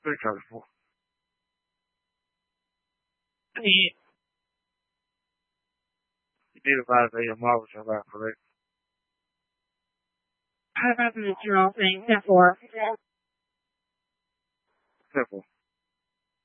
Pretty colorful. Yeah. You need to validate your models are not correct. How about the draw thing? Simple. Simple.